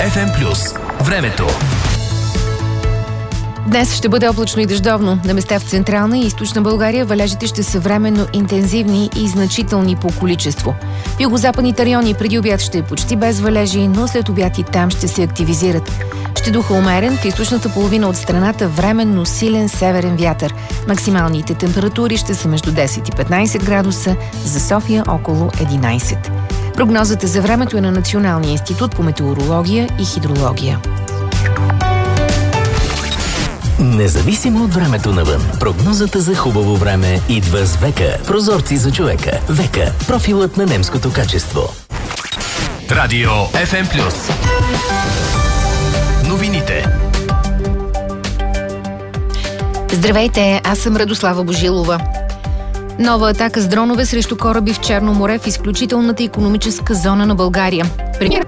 FM+. Времето. Днес ще бъде облачно и дъждовно. На места в Централна и Източна България валежите ще са временно интензивни и значителни по количество. В югозападните райони преди обяд ще е почти без валежи, но след обяд и там ще се активизират. Ще духа умерен, в източната половина от страната временно силен северен вятър. Максималните температури ще са между 10 и 15 градуса, за София около 11. Прогнозата за времето е на Националния институт по метеорология и хидрология. Независимо от времето навън, прогнозата за хубаво време идва с Века. Прозорци за човека. Века. Профилът на немското качество. Радио FM+. Новините. Здравейте, аз съм Радослава Божилова. Нова атака с дронове срещу кораби в Черно море в изключителната икономическа зона на България. Премиерът